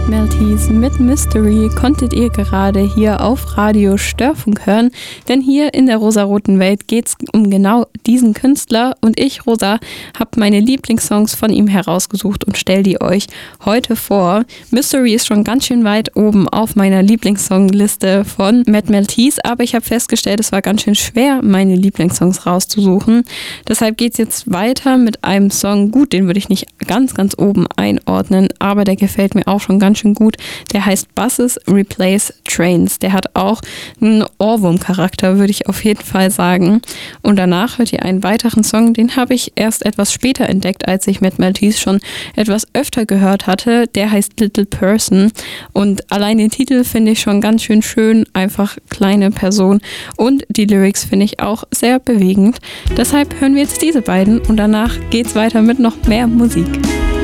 Matt Maltese mit Mystery konntet ihr gerade hier auf Radio Störfunk hören, denn hier in der rosaroten Welt geht es um genau diesen Künstler und ich, Rosa, habe meine Lieblingssongs von ihm herausgesucht und stelle die euch heute vor. Mystery ist schon ganz schön weit oben auf meiner Lieblingssongliste von Matt Maltese, aber ich habe festgestellt, es war ganz schön schwer, meine Lieblingssongs rauszusuchen. Deshalb geht es jetzt weiter mit einem Song, gut, den würde ich nicht ganz oben einordnen, aber der gefällt mir auch schon ganz schön gut. Der heißt Buses Replace Trains. Der hat auch einen Ohrwurm-Charakter, würde ich auf jeden Fall sagen. Und danach hört ihr einen weiteren Song, den habe ich erst etwas später entdeckt, als ich Matt Maltese schon etwas öfter gehört hatte. Der heißt Little Person und allein den Titel finde ich schon ganz schön schön, einfach kleine Person, und die Lyrics finde ich auch sehr bewegend. Deshalb hören wir jetzt diese beiden und danach geht's weiter mit noch mehr Musik.